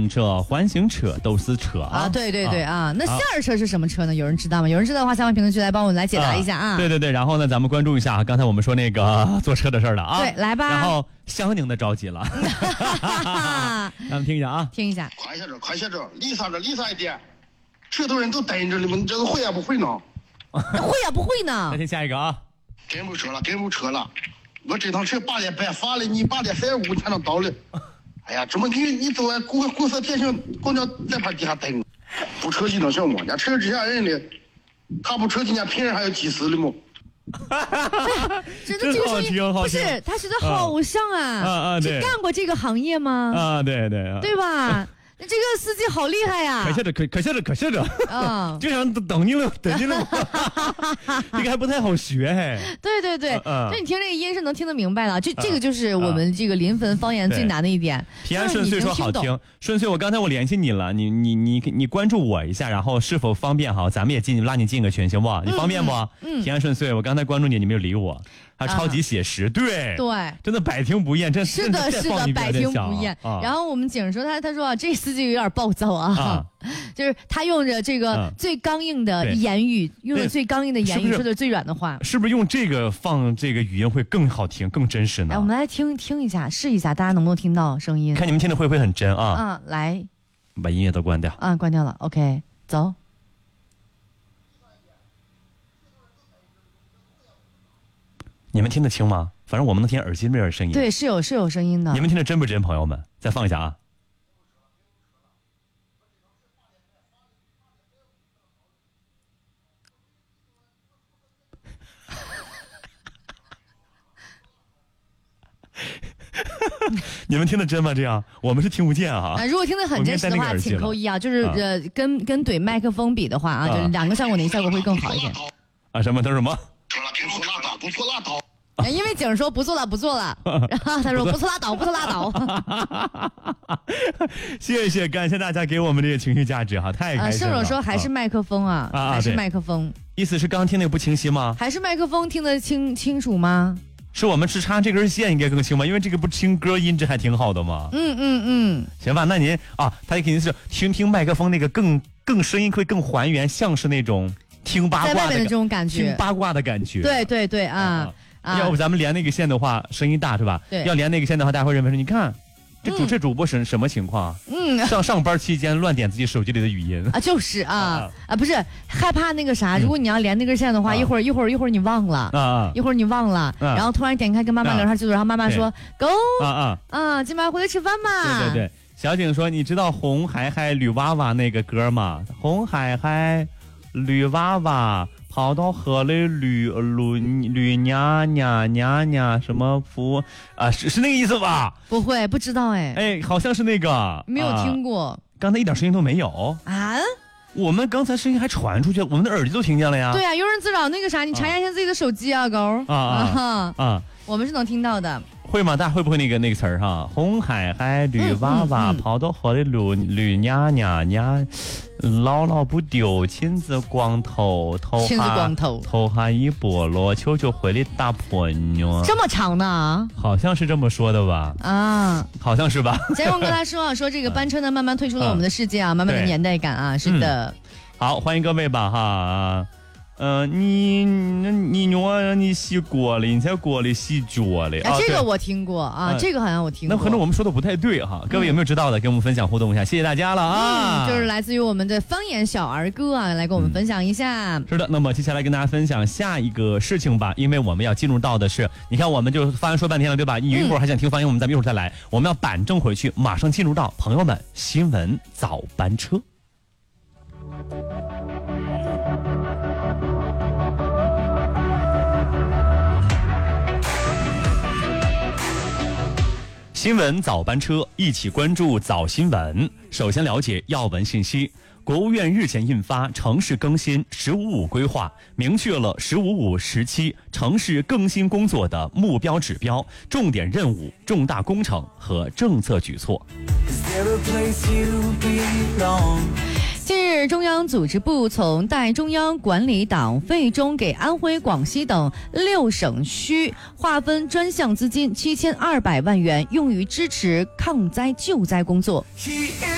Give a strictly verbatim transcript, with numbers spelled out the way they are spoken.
电车、环形车都是车啊。 啊，对对对啊，啊那线儿车是什么车呢？有人知道吗？有人知道的话，下方评论区来帮我们来解答一下啊。 啊对对对，然后呢，咱们关注一下刚才我们说那个坐车的事儿了啊。 对，来吧。 然后香宁的着急了，咱们听一下啊， 听一下。 快下这，快下这，离撒这，离撒一点。这头人都等着你们，这个会也不会呢？ 会呀，不会呢。 再听下一个啊。 跟不车了，跟不车了。我这趟车八点半发了，你八点三十五才能到了。哎呀，怎么你你走在公公司铁行公交在牌底下等，不车就能什么？人家车之下人的，他不车今天凭人还要急死了么？ 真的这个声音不是，他学的好像啊啊啊！ 是干过这个行业吗？ 啊，对对啊， 对吧？这个司机好厉害呀！ 可下着，可可下着，可下着啊！ 就想等你了，等你了。这个还不太好学嘿。 对对对， 嗯， 就你听这个音是能听得明白的。这这个就是我们这个临汾方言最难的一点。 平安顺遂说好听，顺遂我刚才我联系你了，你你你你关注我一下，然后是否方便哈？咱们也进拉你进个群行不？你方便不？嗯，平安顺遂，我刚才关注你，你没有理我。他超级写实，对对， 真的百听不厌，真是的，是的，百听不厌。然后我们警说他，他说啊，这司机有点暴躁啊，就是他用着这个最刚硬的言语，用着最刚硬的言语说的最软的话， 是不是用这个放这个语音会更好听、更真实呢？ 来，我们来听听一下，试一下，大家能不能听到声音？ 看你们听的会不会很真啊？ 啊，来， 把音乐都关掉。 啊，关掉了 ，OK， 走。 你们听得清吗？反正我们能听耳机那边的声音。 对，是有是有声音的。 你们听得真不真，朋友们？再放一下啊！你们听得真吗？这样我们是听不见啊。 啊，如果听得很真实的话，请扣一啊。就是呃，跟跟怼麦克风比的话啊，就是两个效果哪个效果会更好一点？ 啊，什么？他说什么？ 不错拉倒，不错拉倒。 因为景说不做了不做了，然后他说不错拉倒不错拉倒。 谢谢，感谢大家给我们这个情绪价值哈，太开心了。 盛总说还是麦克风啊， 啊还是麦克风。 意思是刚听那个不清晰吗？ 还是麦克风听得清清楚吗？ 是我们是插这根线应该更清吗？因为这个不听歌音质还挺好的嘛。 嗯嗯嗯。 行吧，那您啊，他肯定是听听麦克风那个更更声音会更还原，像是那种听八卦 的, 的这种感觉， 听八卦的感觉。 对对对啊。啊啊、要不咱们连那个线的话，声音大是吧？ 对。 要连那个线的话，大家会认为说，你看，这主、嗯、这主播是什么情况？ 嗯。 上上班期间乱点自己手机里的语音啊，就是啊 啊, 啊，不是害怕那个啥、嗯，如果你要连那根线的话，嗯、一会儿一会儿一会儿你忘了啊，一会儿你忘了、啊，然后突然点开跟妈妈聊天记录，然后妈妈说 “go 啊啊啊，今晚回来吃饭嘛。” 对对对，小景说，你知道红孩孩绿娃娃那个歌吗？红孩孩绿娃娃。跑到河里绿绿绿娘娘娘娘什么福啊？是是那个意思吧？ 不会，不知道哎。 哎，好像是那个， 没有听过。啊、 刚才一点声音都没有啊！ 我们刚才声音还传出去，我们的耳机都听见了呀。 对啊，有人自找那个啥，你查一下自己的手机啊，狗啊啊啊！ 我们是能听到的。 会吗？大家会不会那个那个词儿哈？红孩孩绿娃娃、嗯嗯嗯、跑到河里绿绿娘娘娘，姥姥不丢亲子光头，头亲子光头头下一菠萝，球球会里打婆妞。 这么长呢？ 好像是这么说的吧？ 啊， 好像是吧？ 结果跟他说啊，说这个班车呢慢慢退出了我们的世界啊，慢慢的年代感啊，是的、嗯。 好，欢迎各位吧哈。呃，你你娘你洗锅了，你才锅里洗脚了。 啊，这个我听过啊，这个好像我听过。 那可能我们说的不太对哈，各位有没有知道的？给我们分享互动一下，谢谢大家了啊！ 嗯，就是来自于我们的方言小儿歌啊，来跟我们分享一下。 是的，那么接下来跟大家分享下一个事情吧，因为我们要进入到的是，你看我们就方言说半天了，对吧？你一会儿还想听方言，我们咱们一会儿再来，我们要板正回去，马上进入到朋友们新闻早班车。新闻早班车，一起关注早新闻。首先了解要闻信息。国务院日前印发《城市更新“十五五”规划》，明确了“十五五”时期城市更新工作的目标指标、重点任务、重大工程和政策举措。 近日，中央组织部从代中央管理党费中给安徽、广西等六省区划分专项资金七千二百万元，用于支持抗灾救灾工作。